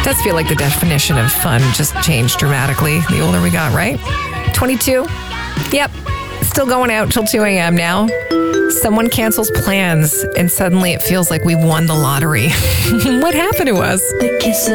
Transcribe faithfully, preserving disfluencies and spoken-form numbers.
does feel like the definition of fun just changed dramatically the older we got, right? twenty-two? Yep. Still going out till two a.m. now. Someone cancels plans and suddenly it feels like we won the lottery. What happened to us? The kiss of